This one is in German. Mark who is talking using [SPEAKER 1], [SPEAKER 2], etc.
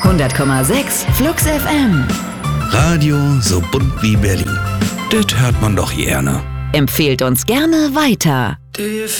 [SPEAKER 1] 100,6 Flux FM.
[SPEAKER 2] Radio so bunt wie Berlin. Das hört man doch gerne.
[SPEAKER 1] Empfehlt uns gerne weiter.